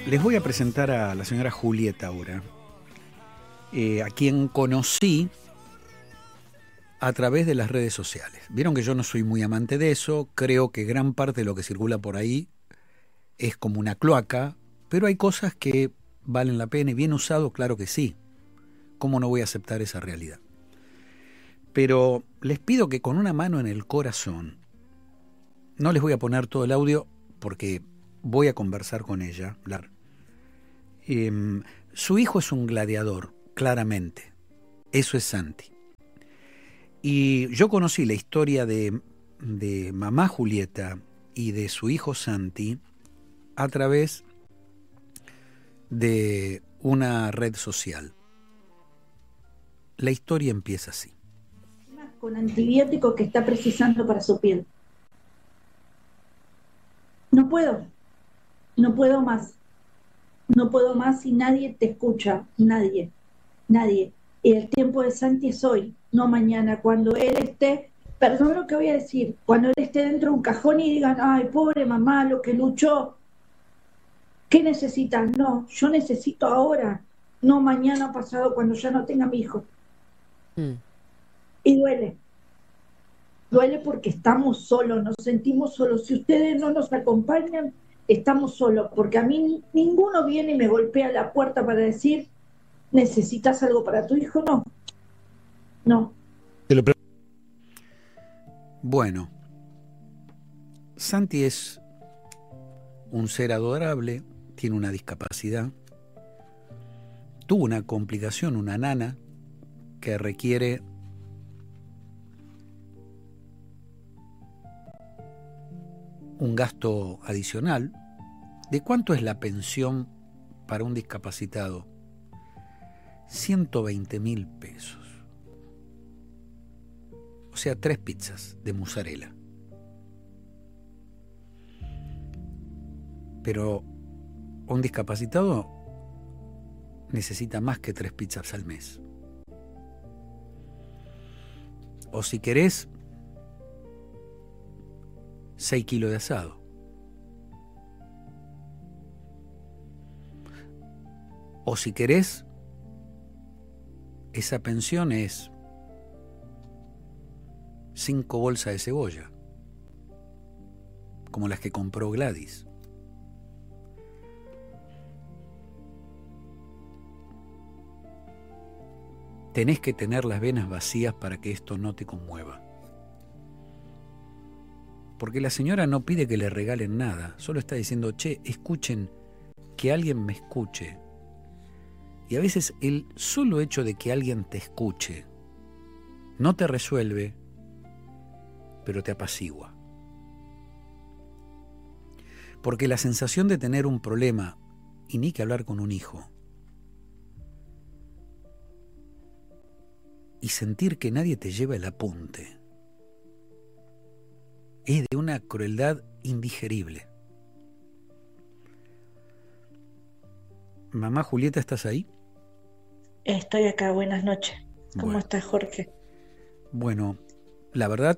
Les voy a presentar a la señora Julieta ahora, a quien conocí a través de las redes sociales. Vieron que yo no soy muy amante de eso, creo que gran parte de lo que circula por ahí es como una cloaca, pero hay cosas que valen la pena y bien usado, claro que sí. ¿Cómo no voy a aceptar esa realidad? Pero les pido que con una mano en el corazón, no les voy a poner todo el audio porque voy a conversar con ella. Su hijo es un gladiador, claramente. Eso es Santi. Y yo conocí la historia de mamá Julieta y de su hijo Santi a través de una red social. La historia empieza así. Con antibiótico que está precisando para su piel. No puedo más. No puedo más y nadie te escucha, nadie. Y el tiempo de Santi es hoy, no mañana, cuando él esté, perdón lo que voy a decir, cuando él esté dentro de un cajón y digan, ay, pobre mamá, lo que luchó. ¿Qué necesitas? No, yo necesito ahora, no mañana o pasado cuando ya no tenga mi hijo. Y duele porque estamos solos, nos sentimos solos. Si ustedes no nos acompañan, estamos solos, porque a mí ninguno viene y me golpea la puerta para decir, ¿necesitas algo para tu hijo? No. Bueno, Santi es un ser adorable, tiene una discapacidad, tuvo una complicación, una nana, que requiere un gasto adicional. ¿De cuánto es la pensión para un discapacitado? 120.000 pesos. O sea, 3 pizzas de mozzarella. Pero un discapacitado necesita más que 3 pizzas al mes. O si querés, 6 kilos de asado. O si querés, esa pensión es 5 bolsas de cebolla, como las que compró Gladys. Tenés que tener las venas vacías para que esto no te conmueva. Porque la señora no pide que le regalen nada, solo está diciendo, che, escuchen, que alguien me escuche. Y a veces el solo hecho de que alguien te escuche no te resuelve, pero te apacigua. Porque la sensación de tener un problema, y ni que hablar con un hijo, y sentir que nadie te lleva el apunte, es de una crueldad indigerible. Mamá Julieta, ¿estás ahí? Estoy acá, buenas noches. ¿Cómo estás, Jorge? Bueno, la verdad,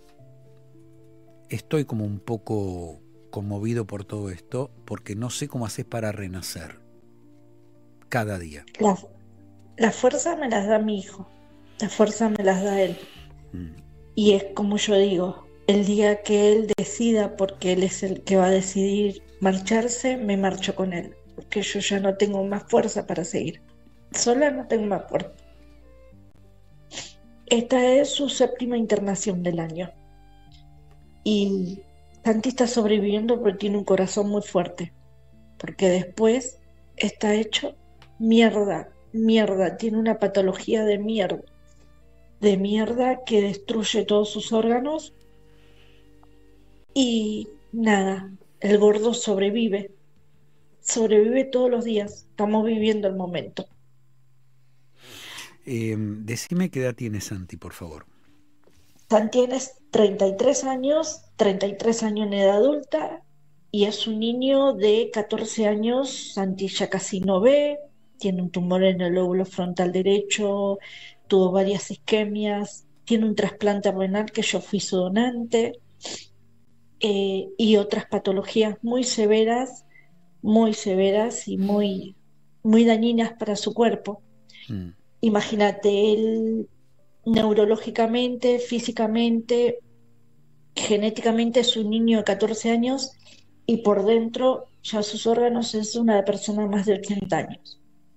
estoy como un poco conmovido por todo esto, porque no sé cómo haces para renacer cada día. La fuerza me las da mi hijo, la fuerza me las da él. Y es como yo digo, el día que él decida, porque él es el que va a decidir marcharse, me marcho con él, porque yo ya no tengo más fuerza para seguir. Sola no tengo más fuerza. Esta es su 7ª internación del año. Y Santi está sobreviviendo porque tiene un corazón muy fuerte. Porque después está hecho mierda. Tiene una patología de mierda que destruye todos sus órganos. Y nada, el gordo sobrevive todos los días. Estamos viviendo el momento. Decime qué edad tiene Santi, por favor. Santi tiene 33 años en edad adulta, y es un niño de 14 años. Santi ya casi no ve, tiene un tumor en el lóbulo frontal derecho, tuvo varias isquemias, tiene un trasplante renal que yo fui su donante, y otras patologías muy severas muy severas y muy dañinas para su cuerpo. Mm. Imagínate, él neurológicamente, físicamente, genéticamente es un niño de 14 años y por dentro ya sus órganos es una persona más de 80 años.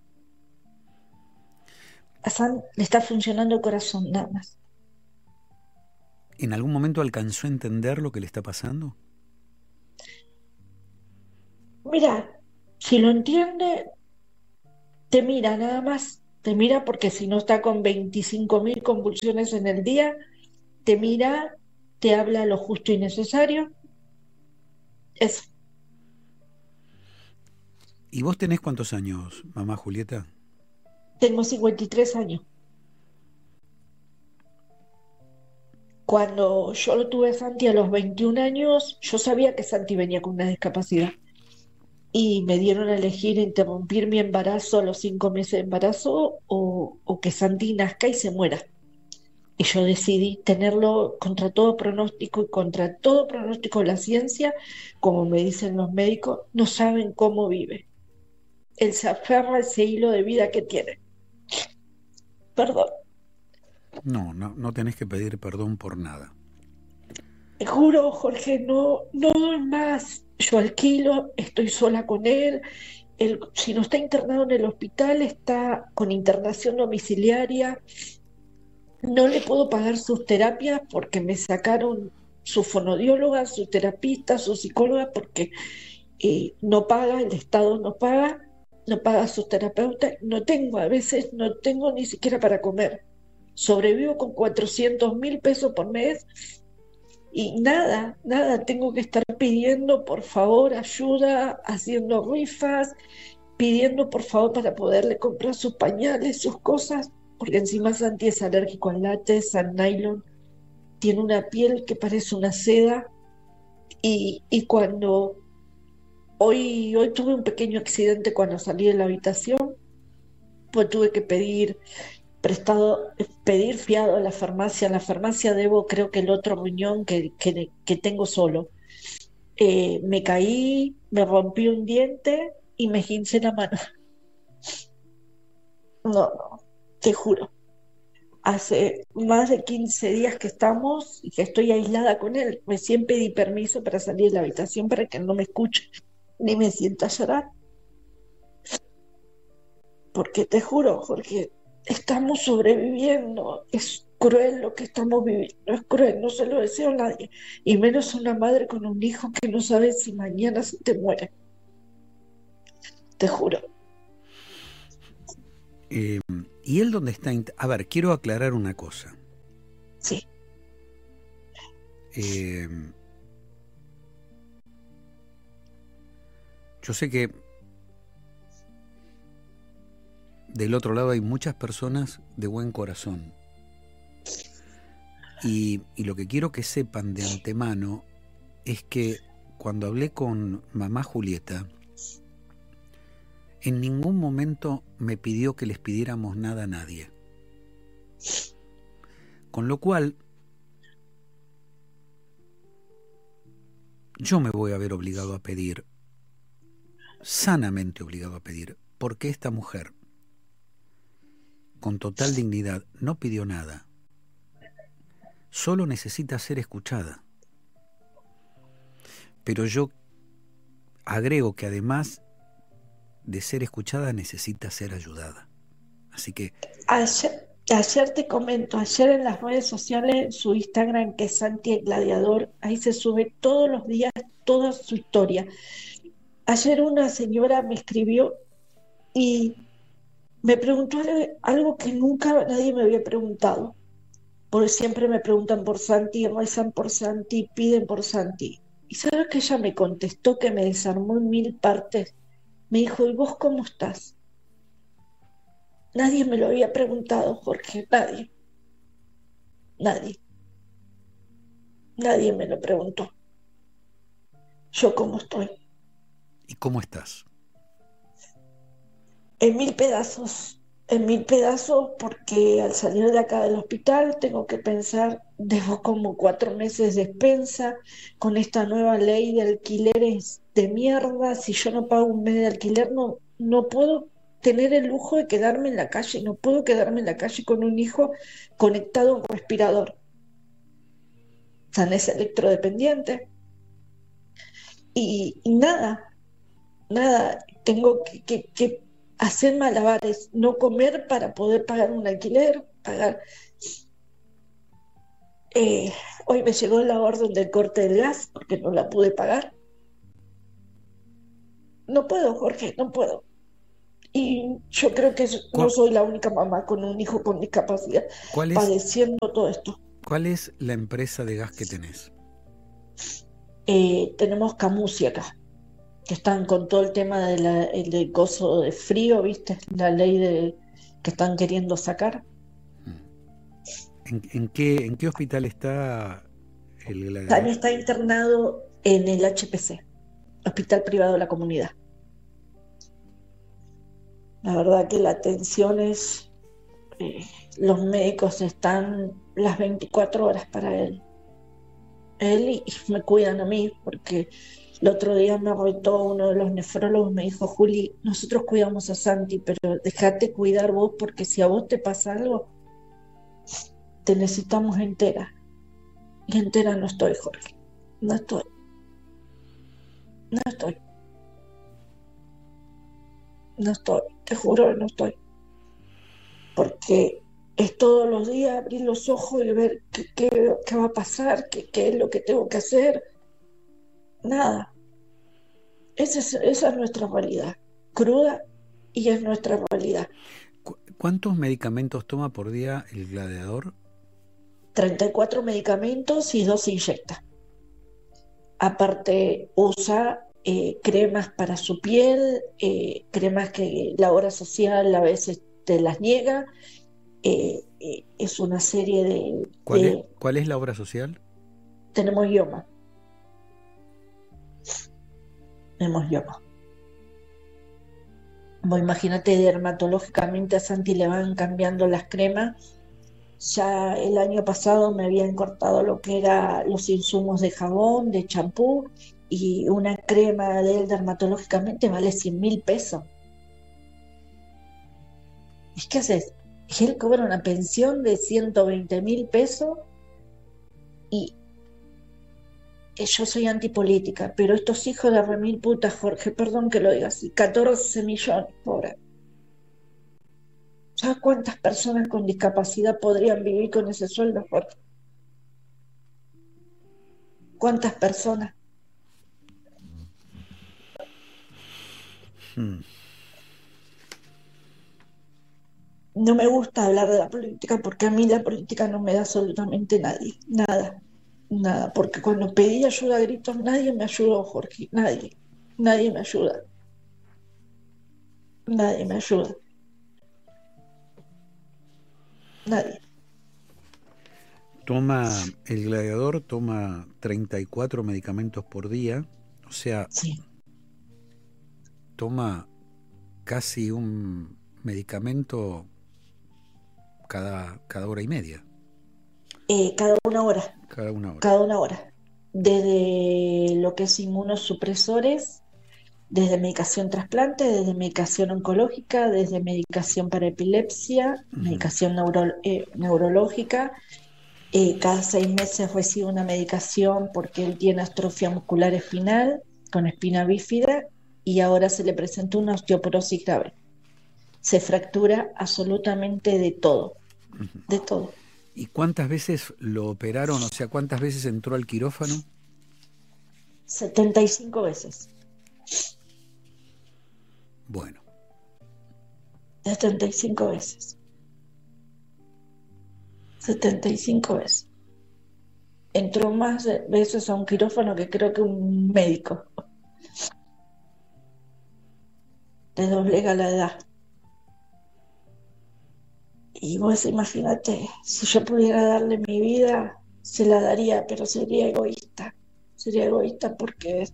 A Sam le está funcionando el corazón, nada más. ¿En algún momento alcanzó a entender lo que le está pasando? Mira, si lo entiende, te mira nada más, te mira porque si no está con 25.000 convulsiones en el día, te mira, te habla lo justo y necesario. Eso. ¿Y vos tenés cuántos años, mamá Julieta? Tengo 53 años. Cuando yo lo tuve a Santi a los 21 años, yo sabía que Santi venía con una discapacidad y me dieron a elegir interrumpir mi embarazo a los 5 meses de embarazo o que Santi nazca y se muera. Y yo decidí tenerlo contra todo pronóstico y contra todo pronóstico de la ciencia, como me dicen los médicos, no saben cómo vive. Él se aferra a ese hilo de vida que tiene. Perdón. No tenés que pedir perdón por nada. Te juro, Jorge, no doy más. Yo alquilo, estoy sola con él. Él, si no está internado en el hospital, está con internación domiciliaria. No le puedo pagar sus terapias porque me sacaron su fonodióloga, su terapista, su psicóloga, porque no paga, el Estado no paga sus terapeutas. A veces no tengo ni siquiera para comer. Sobrevivo con 400.000 pesos por mes y nada, tengo que estar pidiendo por favor ayuda, haciendo rifas, pidiendo por favor para poderle comprar sus pañales, sus cosas, porque encima Santi es alérgico al látex, al nylon, tiene una piel que parece una seda y cuando hoy tuve un pequeño accidente cuando salí de la habitación, pues tuve que pedir fiado a la farmacia. En la farmacia debo, creo que el otro riñón que tengo solo. Me caí, me rompí un diente y me gincé la mano. No, te juro. Hace más de 15 días que estamos y que estoy aislada con él. Recién pedí permiso para salir de la habitación para que él no me escuche ni me sienta a llorar. Porque te juro, Jorge, estamos sobreviviendo. Es cruel lo que estamos viviendo, es cruel, no se lo deseo a nadie. Y menos a una madre con un hijo que no sabe si mañana se te muere. Te juro. ¿Y él dónde está? A ver, quiero aclarar una cosa. Sí. Yo sé que del otro lado hay muchas personas de buen corazón. Y lo que quiero que sepan de antemano es que cuando hablé con mamá Julieta, en ningún momento me pidió que les pidiéramos nada a nadie. Con lo cual, yo me voy a ver obligado a pedir, sanamente obligado a pedir, porque esta mujer, con total dignidad, no pidió nada. Solo necesita ser escuchada. Pero yo agrego que además de ser escuchada necesita ser ayudada. Así que... Ayer te comento, ayer en las redes sociales, su Instagram, que es Santi el Gladiador, ahí se sube todos los días toda su historia. Ayer una señora me escribió y me preguntó algo que nunca nadie me había preguntado, porque siempre me preguntan por Santi, rezan por Santi, piden por Santi. ¿Y sabes que ella me contestó, que me desarmó en 1000 partes? Me dijo, ¿y vos cómo estás? Nadie me lo había preguntado, Jorge, nadie me lo preguntó. ¿Yo cómo estoy? ¿Y cómo estás? En 1000 pedazos, porque al salir de acá del hospital tengo que pensar, debo como 4 meses de despensa, con esta nueva ley de alquileres de mierda, si yo no pago un mes de alquiler, no puedo tener el lujo de quedarme en la calle, no puedo quedarme en la calle con un hijo conectado a un respirador. San es electrodependiente. Y nada, tengo que hacer malabares, no comer para poder pagar un alquiler, pagar. Hoy me llegó la orden del corte del gas porque no la pude pagar. No puedo, Jorge, no puedo. Y yo creo que no soy la única mamá con un hijo con discapacidad padeciendo todo esto. ¿Cuál es la empresa de gas que tenés? Tenemos Camusi acá, que están con todo el tema del coso de frío, ¿viste? La ley que están queriendo sacar. ¿En qué hospital está el gladiador? Tania está internado en el HPC, Hospital Privado de la Comunidad. La verdad que la atención es... los médicos están las 24 horas para él. Él y me cuidan a mí, porque el otro día me retó uno de los nefrólogos, me dijo: Juli, nosotros cuidamos a Santi, pero dejate cuidar vos, porque si a vos te pasa algo, te necesitamos entera. Y entera no estoy, Jorge. No estoy. Te juro que no estoy. Porque es todos los días abrir los ojos y ver qué va a pasar, qué es lo que tengo que hacer. Nada. Esa es nuestra realidad. Cruda, y es nuestra realidad. ¿Cuántos medicamentos toma por día el gladiador? 34 medicamentos y 2 inyecta. Aparte usa cremas para su piel, cremas que la obra social a veces te las niega. Es una serie de... ¿Cuál es la obra social? Tenemos IOMA. Vos imagínate, dermatológicamente a Santi le van cambiando las cremas. Ya el año pasado me habían cortado lo que era los insumos de jabón, de champú, y una crema de él dermatológicamente vale 100.000 pesos. ¿Y qué haces? Y él cobra una pensión de 120.000 pesos y yo soy antipolítica, pero estos hijos de remil puta, Jorge, perdón que lo diga así, 14 millones, pobre. ¿Sabes cuántas personas con discapacidad podrían vivir con ese sueldo, Jorge? ¿Cuántas personas? No me gusta hablar de la política porque a mí la política no me da absolutamente nadie, nada, porque cuando pedí ayuda a gritos nadie me ayudó, Jorge, nadie me ayuda. Nadie. El gladiador toma 34 medicamentos por día, o sea, sí. Toma casi un medicamento cada hora y media. Cada una hora. Cada una hora. Desde lo que es inmunosupresores, desde medicación trasplante, desde medicación oncológica, desde medicación para epilepsia, medicación neurológica. Cada 6 meses recibe una medicación porque él tiene atrofia muscular espinal con espina bífida y ahora se le presentó una osteoporosis grave. Se fractura absolutamente de todo, de todo. ¿Y cuántas veces lo operaron? O sea, ¿cuántas veces entró al quirófano? 75 veces. Bueno. 75 veces. 75 veces. Entró más veces a un quirófano que creo que un médico. Le doblega la edad. Y vos imagínate, si yo pudiera darle mi vida, se la daría, pero sería egoísta. Sería egoísta porque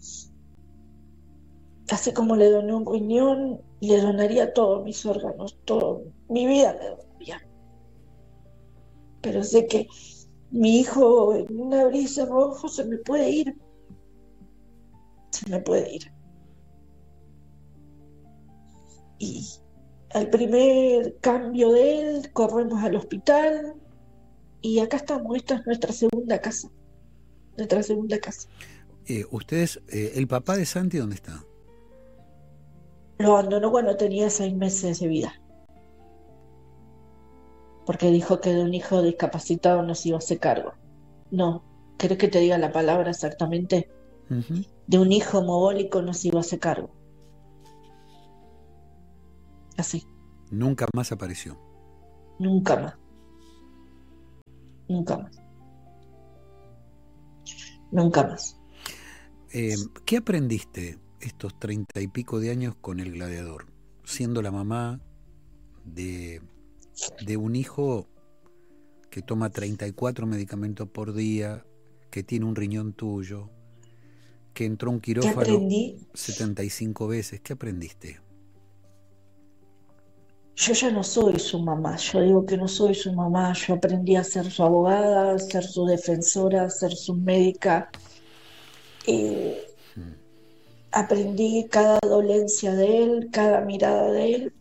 así como le doné un riñón, le donaría todos mis órganos, todo, mi vida le donaría. Pero sé que mi hijo en un abrir y cerrar ojos se me puede ir. se me puede ir. Y al primer cambio de él, corremos al hospital y acá estamos. Esta es nuestra segunda casa. Nuestra segunda casa. Ustedes, ¿el papá de Santi dónde está? Lo abandonó cuando tenía 6 meses de vida. Porque dijo que de un hijo discapacitado no se iba a hacer cargo. No, ¿querés que te diga la palabra exactamente? Uh-huh. De un hijo mogólico no se iba a hacer cargo. Así. Nunca más apareció. Nunca más. Nunca más. Nunca más. ¿Qué aprendiste estos 30 y pico de años con el gladiador? Siendo la mamá de un hijo que toma 34 medicamentos por día, que tiene un riñón tuyo, que entró a un quirófano 75 veces. ¿Qué aprendiste? Yo ya no soy su mamá, yo digo que no soy su mamá, yo aprendí a ser su abogada, a ser su defensora, a ser su médica. Aprendí cada dolencia de él, cada mirada de él.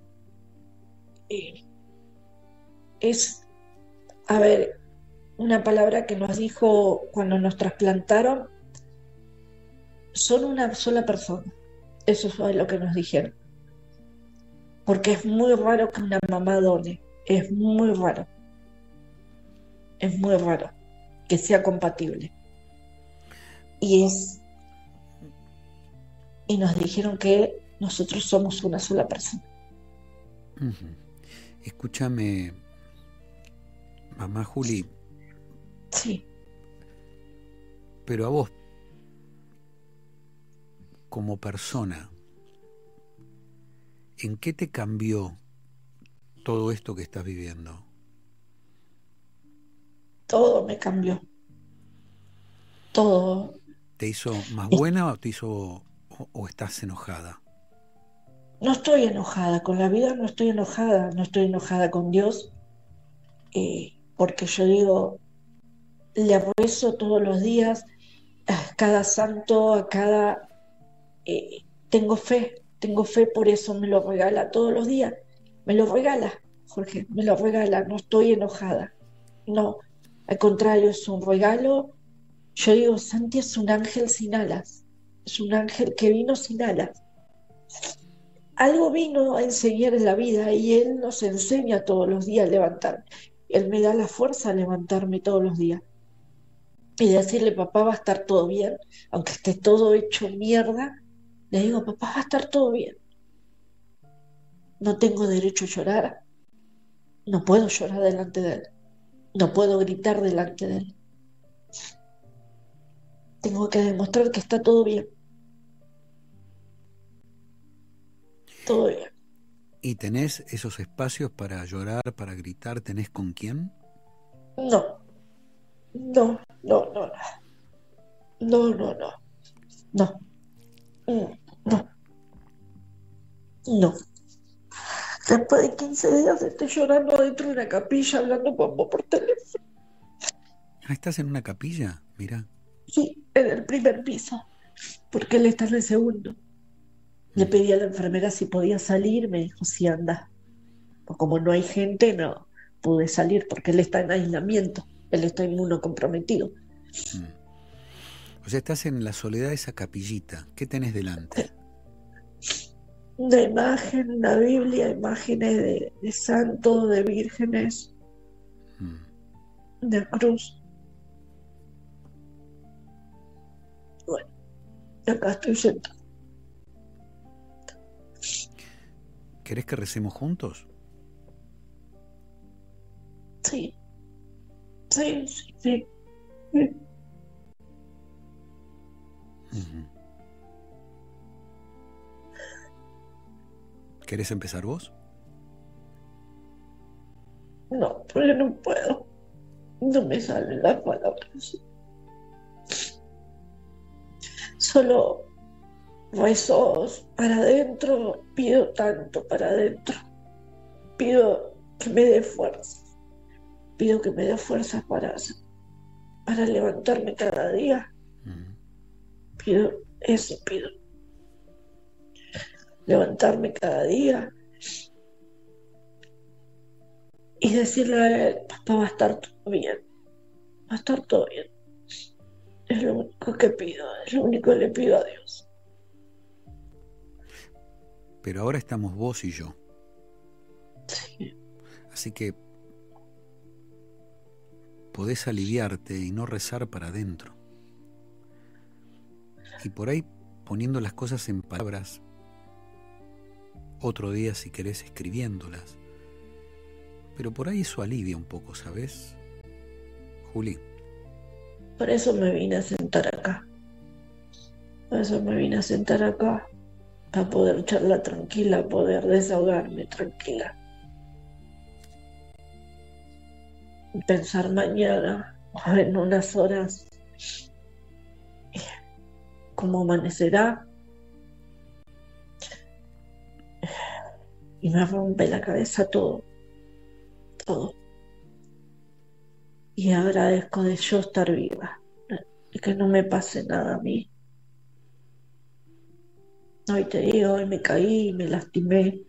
Es, a ver, una palabra que nos dijo cuando nos trasplantaron: son una sola persona. Eso fue lo que nos dijeron. Porque es muy raro que una mamá done, es muy raro. Es muy raro que sea compatible. Y nos dijeron que nosotros somos una sola persona. Uh-huh. Escúchame, mamá Juli. Sí. Pero a vos, como persona, ¿en qué te cambió todo esto que estás viviendo? Todo me cambió. Todo. ¿Te hizo más buena o te hizo o estás enojada? No estoy enojada con la vida, no estoy enojada con Dios, porque yo digo, le rezo todos los días, a cada santo, a cada... tengo fe, por eso me lo regala todos los días. Me lo regala, Jorge, me lo regala, no estoy enojada. No, al contrario, es un regalo. Yo digo, Santi es un ángel sin alas, es un ángel que vino sin alas. Algo vino a enseñar en la vida y Él nos enseña todos los días a levantarme. Él me da la fuerza a levantarme todos los días. Y decirle, papá, va a estar todo bien, aunque esté todo hecho mierda, le digo, papá, va a estar todo bien. No tengo derecho a llorar, no puedo llorar delante de Él, no puedo gritar delante de Él. Tengo que demostrar que está todo bien. Todo bien. ¿Y tenés esos espacios para llorar, para gritar? ¿Tenés con quién? No. No. Después de 15 días estoy llorando dentro de una capilla, hablando con vos por teléfono. Ah, ¿estás en una capilla? Mira. Sí, en el primer piso, porque él está en el segundo. Le pedí a la enfermera si podía salir, me dijo, sí, anda. Pues como no hay gente, no pude salir, porque él está en aislamiento, él está inmunocomprometido. O sea, estás en la soledad de esa capillita. ¿Qué tenés delante? Una imagen, una Biblia, imágenes de santos, de vírgenes, de cruz. Bueno, y acá estoy sentada. ¿Querés que recemos juntos? Sí. ¿Querés empezar vos? No, pero yo no puedo. No me salen las palabras. Solo rezos para adentro, pido tanto para adentro. Pido que me dé fuerza. Pido que me dé fuerza para levantarme cada día. Pido Eso pido. Levantarme cada día y decirle a él, papá, va a estar todo bien, va a estar todo bien. Es lo único que pido, es lo único que le pido a Dios. Pero ahora estamos vos y yo. Sí. Así que podés aliviarte y no rezar para adentro. Y por ahí, poniendo las cosas en palabras, otro día si querés escribiéndolas. Pero por ahí eso alivia un poco, ¿sabes? Juli. Por eso me vine a sentar acá. Por eso me vine a sentar acá. Para poder charlar tranquila, poder desahogarme tranquila. Y pensar mañana, o en unas horas, cómo amanecerá. Y me rompe la cabeza todo. Todo. Y agradezco de yo estar viva. Y que no me pase nada a mí. Hoy te digo, hoy me caí, me lastimé,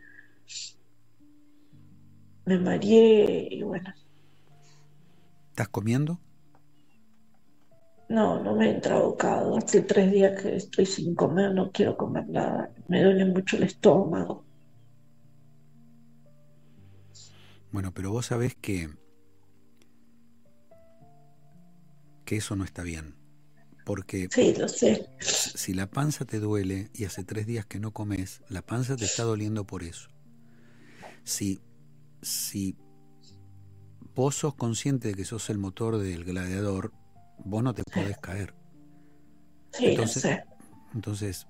me mareé y bueno. ¿Estás comiendo? No me he entrabocado. Hace 3 días que estoy sin comer, no quiero comer nada. Me duele mucho el estómago. Bueno, pero vos sabés que eso no está bien. Porque Sí, lo sé. si la panza te duele y hace 3 días que no comes, la panza te está doliendo por eso. Si vos sos consciente de que sos el motor del gladiador, vos no te podés caer. Sí, Entonces, lo sé. Entonces,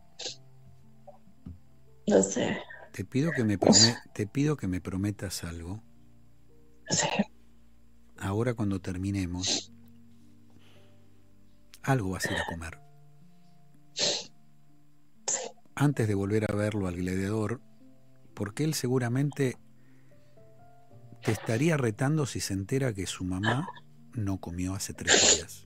Lo sé. te pido que me prometas algo. Sí. Ahora cuando terminemos, algo vas a ir a comer. Sí. Antes de volver a verlo al gladiador, porque él seguramente te estaría retando si se entera que su mamá no comió hace 3 días.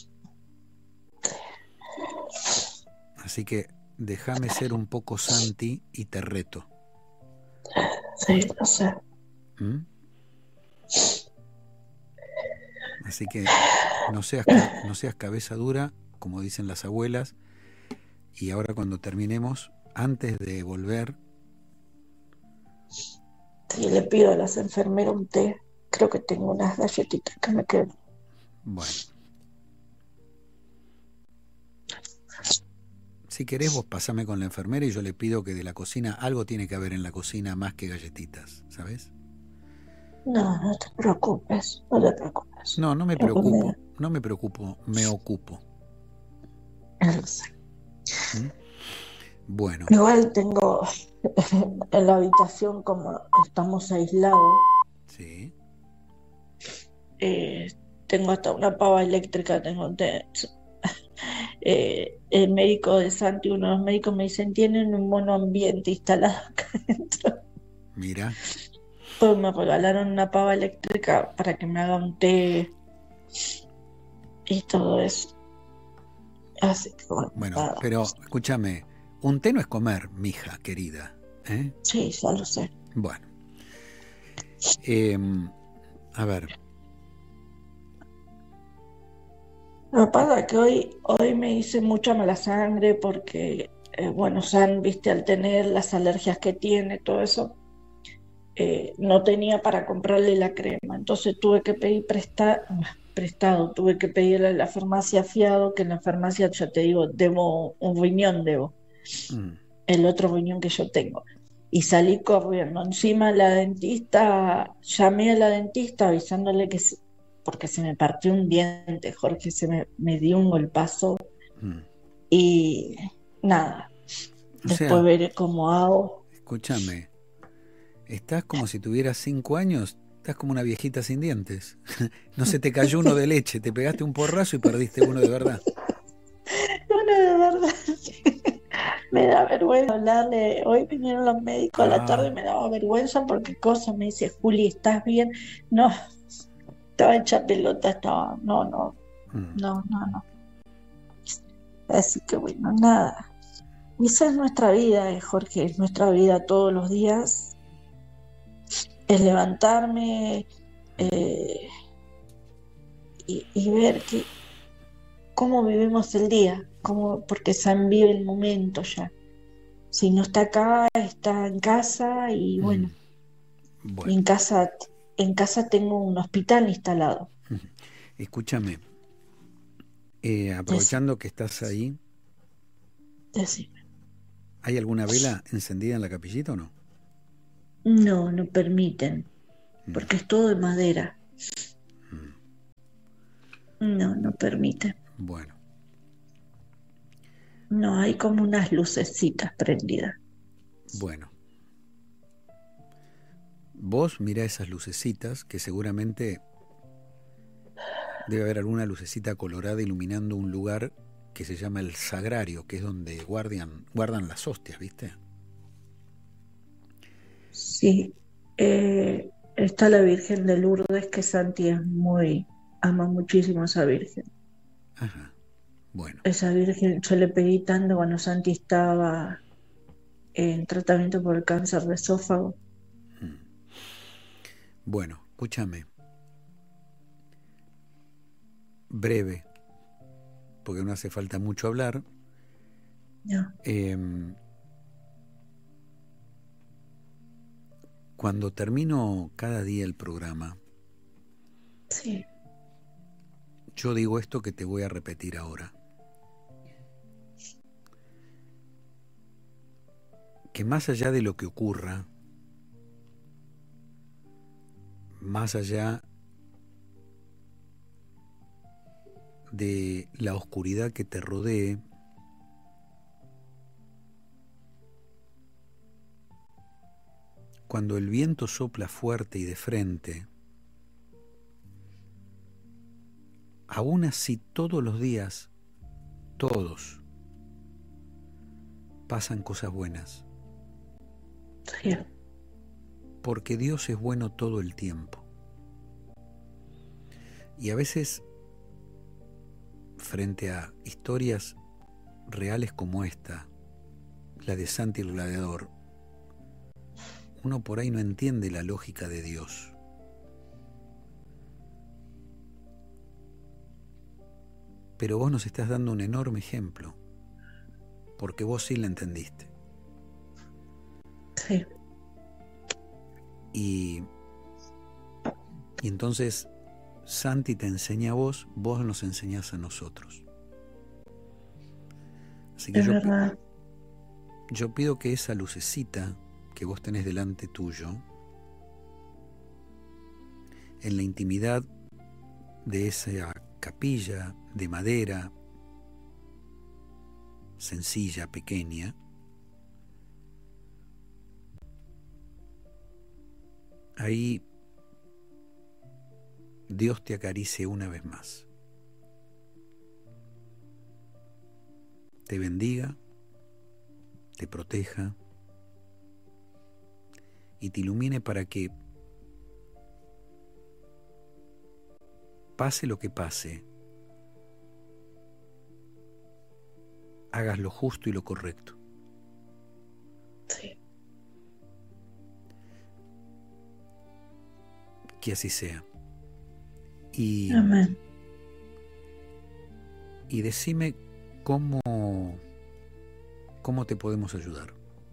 Así que déjame ser un poco Santi y te reto. Sí, lo sé. ¿Mm? Así que no seas cabeza dura, como dicen las abuelas, y ahora cuando terminemos, antes de volver... Sí, le pido a las enfermeras un té. Creo que tengo unas galletitas que me quedan. Bueno. Si querés, vos pasame con la enfermera y yo le pido que de la cocina, algo tiene que haber en la cocina más que galletitas, ¿sabes? No te preocupes, no te preocupes. No me preocupo, me ocupo. Lo sé. ¿Mm? Bueno. Igual tengo en la habitación, como estamos aislados, Sí. Tengo hasta una pava eléctrica, el médico de Santi, uno de los médicos me dicen, tienen un monoambiente instalado acá adentro. Mira. Pues me regalaron una pava eléctrica para que me haga un té y todo eso. Así que bueno, nada. pero escúchame, un té no es comer, mija querida, ¿eh? Sí, ya lo sé. Bueno, a ver. Lo que pasa es que hoy me hice mucha mala sangre porque, San, viste, al tener las alergias que tiene, todo eso, no tenía para comprarle la crema. Entonces tuve que pedir prestado, tuve que pedirle a la farmacia fiado, que en la farmacia, ya te digo, debo un riñón, el otro riñón que yo tengo. Y salí corriendo. Encima la dentista, llamé a la dentista avisándole que... porque se me partió un diente, Jorge, me dio un golpazo y nada, después veré cómo hago. Escúchame, estás como si tuvieras 5 años, estás como una viejita sin dientes. No se te cayó uno de leche, te pegaste un porrazo y perdiste uno de verdad. Uno de verdad, me da vergüenza hablarle. Hoy vinieron los médicos a la tarde y me daba vergüenza porque me dice, Juli, ¿estás bien? No. Estaba hecha pelota, no. Así que bueno, nada. Esa es nuestra vida, Jorge, es nuestra vida todos los días. Es levantarme eh, y ver cómo vivimos el día, porque San vive el momento ya. Si no está acá, está en casa y bueno, Bueno, en casa tengo un hospital instalado. escúchame, Dec- aprovechando que estás ahí, Decime. ¿hay alguna vela encendida en la capillita o no? No, no permiten, porque es todo de madera. No, no permiten. Bueno, No, hay como unas lucecitas prendidas. bueno. Vos mirá esas lucecitas, que seguramente debe haber alguna lucecita colorada iluminando un lugar que se llama el sagrario, que es donde guardan las hostias, ¿viste? Sí, está la Virgen de Lourdes, que Santi ama muchísimo a esa Virgen. Ajá, bueno. Esa Virgen, yo le pedí tanto cuando Santi estaba en tratamiento por el cáncer de esófago. Bueno, escúchame. Breve, porque no hace falta mucho hablar. No, Cuando termino cada día el programa, sí, yo digo esto que te voy a repetir ahora. Que más allá de lo que ocurra, más allá de la oscuridad que te rodee, cuando el viento sopla fuerte y de frente, aún así todos los días, todos, pasan cosas buenas. sí, Porque Dios es bueno todo el tiempo. Y a veces, frente a historias reales como esta, la de Santi el Gladiador, uno por ahí no entiende la lógica de Dios. Pero vos nos estás dando un enorme ejemplo, porque vos sí la entendiste. sí. Y entonces Santi te enseña a vos, vos nos enseñás a nosotros. Así que Es verdad. yo pido que esa lucecita que vos tenés delante tuyo, en la intimidad de esa capilla de madera sencilla, pequeña, ahí Dios te acaricie una vez más, te bendiga, te proteja y te ilumine para que pase lo que pase, hagas lo justo y lo correcto. Sí. Que así sea. Y Amén. decime cómo te podemos ayudar.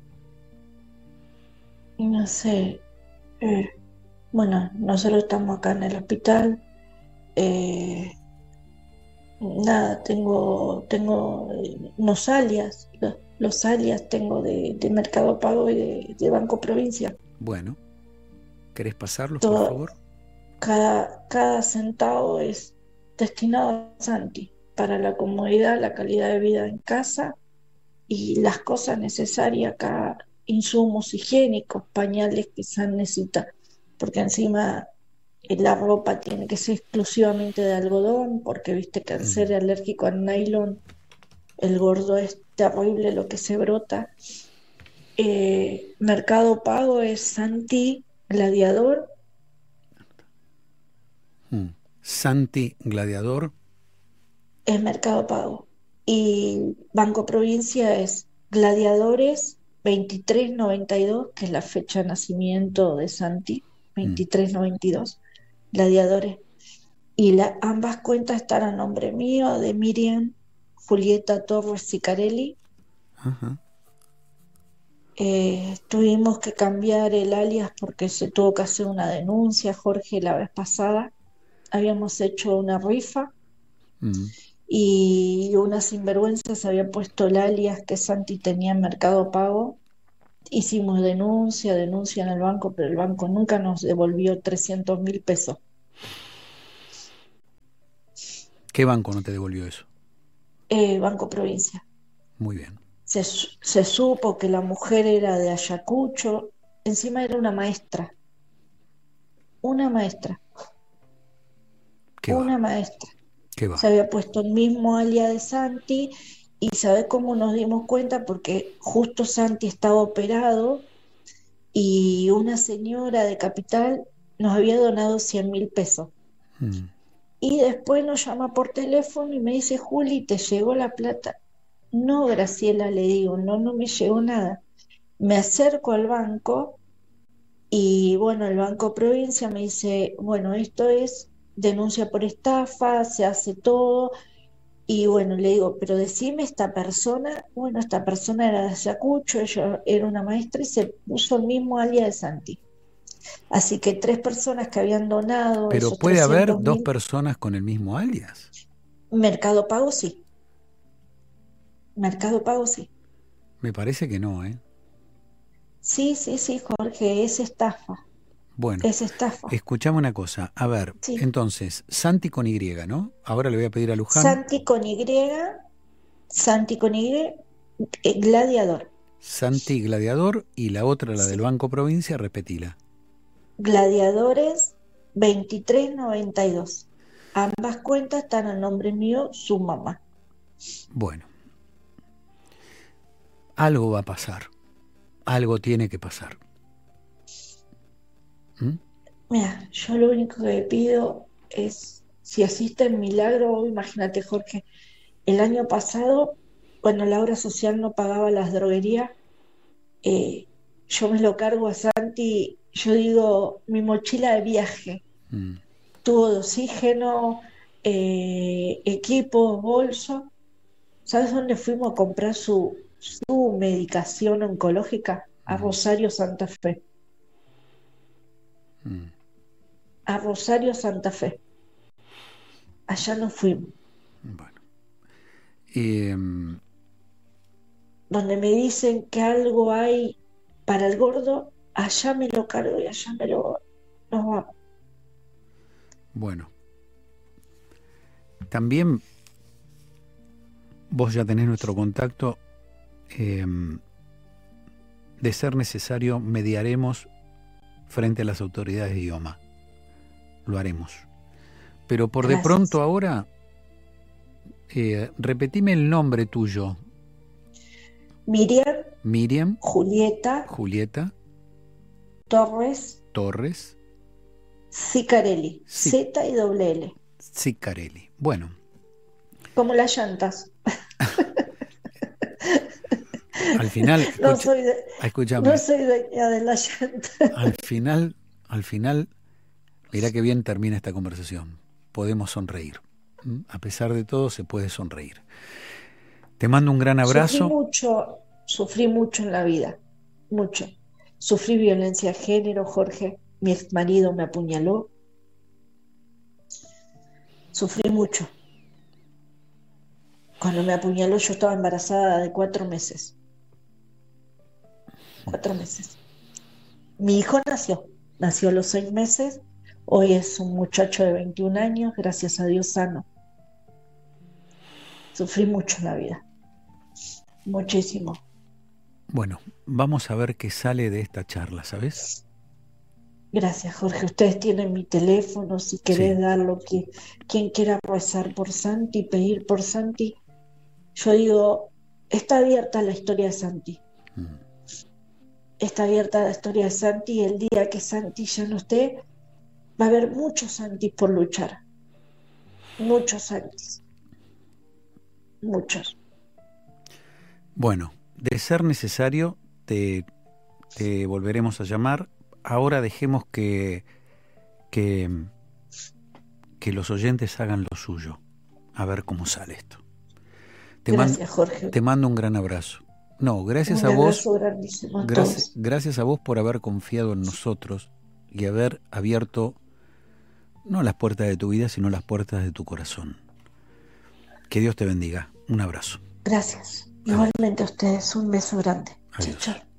Y no sé, bueno, nosotros estamos acá en el hospital. Nada, tengo unos alias, los alias tengo de Mercado Pago y de Banco Provincia. Bueno, ¿querés pasarlos, por Todo, favor? cada centavo es destinado a Santi, para la comodidad, la calidad de vida en casa y las cosas necesarias acá, insumos higiénicos, pañales que San necesita, porque encima la ropa tiene que ser exclusivamente de algodón, porque viste que al ser alérgico al nylon, el gordo es terrible lo que se brota. Mercado Pago es Santi Gladiador. Santi Gladiador. Es Mercado Pago. Y Banco Provincia es Gladiadores 2392, que es la fecha de nacimiento de Santi, Mm. 2392, Gladiadores. Y ambas cuentas están a nombre mío, de Miriam Julieta Torres Sicarelli. Ajá. Tuvimos que cambiar el alias porque se tuvo que hacer una denuncia, Jorge, la vez pasada. Habíamos hecho una rifa Mm. y una sinvergüenza se había puesto el alias que Santi tenía en Mercado Pago. Hicimos denuncia en el banco, pero el banco nunca nos devolvió 300.000 pesos. ¿Qué banco no te devolvió eso? Banco Provincia. Muy bien. Se supo que la mujer era de Ayacucho, encima era una maestra, ¿Qué una va? maestra. ¿Qué va? Se había puesto el mismo alias de Santi y ¿sabes cómo nos dimos cuenta? Porque justo Santi estaba operado y una señora de Capital nos había donado 100.000 pesos. Mm. Y después nos llama por teléfono y me dice, Juli, ¿te llegó la plata? No, Graciela, le digo, no me llegó nada. Me acerco al banco y bueno, el Banco Provincia me dice, bueno, esto es denuncia por estafa, se hace todo. Y bueno, le digo, pero decime esta persona, bueno, esta persona era de Ayacucho, ella era una maestra y se puso el mismo alias de Santi. Así que 3 personas que habían donado Pero esos puede haber trescientos dos mil, personas con el mismo alias. Mercado Pago sí, Mercado Pago sí. Me parece que no, ¿eh? Sí, Jorge, Bueno, es estafa. escuchame una cosa. A ver, Sí. entonces, Santi con Y, ¿no? Ahora le voy a pedir a Luján. Santi con Y, Santi con Y, Gladiador. Santi Gladiador y la otra, la del Sí. Banco Provincia, repetila. Gladiadores 2392. Ambas cuentas están a nombre mío, su mamá. Bueno, algo va a pasar. Algo tiene que pasar. ¿Mm? Mira, yo lo único que pido es, si asiste el milagro, imagínate, Jorge, el año pasado, cuando la obra social no pagaba las droguerías, eh, yo me lo cargo a Santi, yo digo, mi mochila de viaje, Mm. tubo de oxígeno, equipos, bolso. ¿Sabes dónde fuimos a comprar su medicación oncológica? A Mm. Rosario Santa Fe. Mm. A Rosario Santa Fe. Allá nos fuimos. Bueno. Eh, Donde me dicen que algo hay para el gordo, allá me lo cargo y allá nos vamos. bueno, también vos ya tenés nuestro contacto. De ser necesario, mediaremos frente a las autoridades de IOMA. Lo haremos. Pero por de pronto Gracias. ahora, repetime el nombre tuyo. Miriam Miriam Julieta Julieta Torres Torres Sicarelli. Sic- Z y doble L. Sicarelli. Bueno, Como las llantas. al final, No escúchame, soy dueña de las llantas. al final, mirá qué bien termina esta conversación. Podemos sonreír. ¿Mm? A pesar de todo, se puede sonreír. Te mando un gran abrazo. Sufrí mucho en la vida, mucho. Sufrí violencia de género, Jorge. Mi ex marido me apuñaló. Sufrí mucho. Cuando me apuñaló yo estaba embarazada de 4 meses. 4 meses. Mi hijo nació a los 6 meses. Hoy es un muchacho de 21 años, gracias a Dios sano. Sufrí mucho en la vida. Muchísimo. Bueno, vamos a ver qué sale de esta charla, ¿sabes? Gracias, Jorge. Ustedes tienen mi teléfono, si querés Sí. darlo, quien quiera rezar por Santi, pedir por Santi. Yo digo, está abierta la historia de Santi. Mm. Está abierta la historia de Santi y el día que Santi ya no esté, va a haber muchos Santis por luchar. Muchos Santis. Muchos. Bueno, de ser necesario, te volveremos a llamar. Ahora dejemos que los oyentes hagan lo suyo. A ver cómo sale esto. Gracias, Jorge. Te mando un gran abrazo. No, gracias a vos. Un abrazo grandísimo a todos. Gracias a vos por haber confiado en nosotros y haber abierto no las puertas de tu vida, sino las puertas de tu corazón. Que Dios te bendiga. Un abrazo. Gracias. Igualmente a ustedes. Un beso grande. Adiós. Chao, chao.